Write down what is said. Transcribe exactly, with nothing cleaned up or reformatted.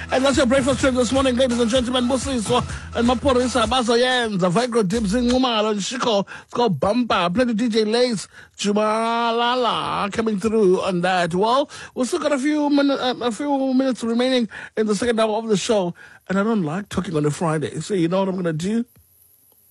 And that's your breakfast trip this morning, ladies and gentlemen. Busiso and Maporisa Bazoyenza, Vigro Dips in Mumalo, and Chico. It's called Bumper. Play the D J Lace, Jumalala coming through on that. Well, we've still got a few minutes, uh, a few minutes remaining in the second hour of the show. And I don't like talking on a Friday. So you know what I'm going to do?